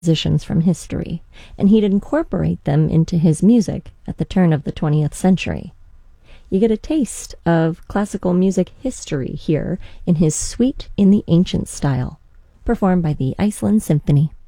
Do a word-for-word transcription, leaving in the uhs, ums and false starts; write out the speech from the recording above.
compositions from history, and he'd incorporate them into his music at the turn of the twentieth century. You get a taste of classical music history here in his Suite in the Ancient Style, performed by the Iceland Symphony.